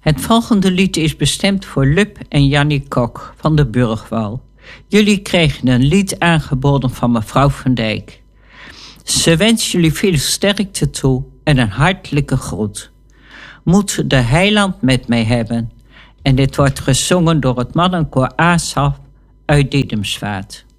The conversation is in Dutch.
Het volgende lied is bestemd voor Lub en Jannie Kok van de Burgwal. Jullie kregen een lied aangeboden van mevrouw van Dijk. Ze wenst jullie veel sterkte toe en een hartelijke groet. Moet de heiland met mij hebben. En dit wordt gezongen door het mannenkoor Asaf uit Diedemsvaart.